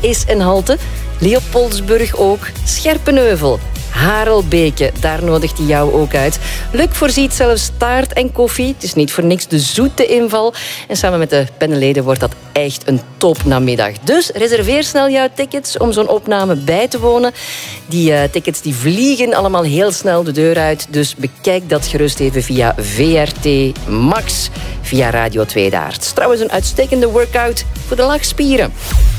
is een halte. Leopoldsburg ook. Scherpenheuvel. Harelbeke, daar nodigt hij jou ook uit. Luc voorziet zelfs taart en koffie. Het is niet voor niks de zoete inval. En samen met de panelleden wordt dat echt een topnamiddag. Dus reserveer snel jouw tickets om zo'n opname bij te wonen. Die tickets die vliegen allemaal heel snel de deur uit. Dus bekijk dat gerust even via VRT Max. Via Radio 2 daar. Het is trouwens een uitstekende workout voor de lachspieren.